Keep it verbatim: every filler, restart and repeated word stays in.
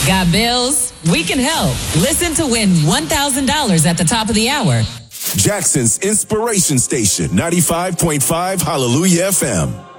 Got bills? We can help. Listen to win one thousand dollars at the top of the hour. Jackson's Inspiration Station, ninety-five point five Hallelujah F M.